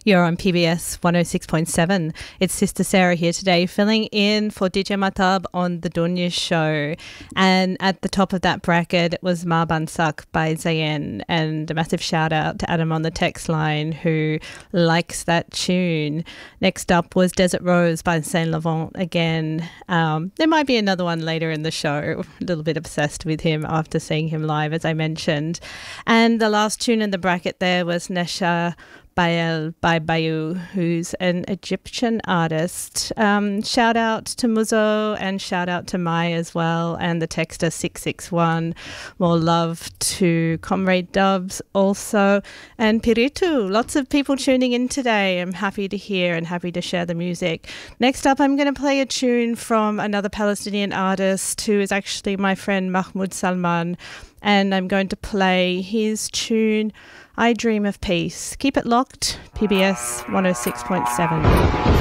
You're on PBS 106.7. It's Sister Sarah here today, filling in for DJ Matab on The Dunya Show. And at the top of that bracket, it was Ma Bansak by Zayn. And a massive shout out to Adam on the text line who likes that tune. Next up was Desert Rose by Saint Laurent again. There might be another one later in the show. A little bit obsessed with him after seeing him live, as I mentioned. And the last tune in the bracket there was Nesha Bayel by Bayou, who's an Egyptian artist. Shout out to Muzo and shout out to Mai as well, and the texter 661. More love to Comrade Dubs also, and Piritu. Lots of people tuning in today. I'm happy to hear and happy to share the music. Next up, I'm going to play a tune from another Palestinian artist who is actually my friend Mahmoud Salman, and I'm going to play his tune I Dream of Peace. Keep it locked, PBS 106.7.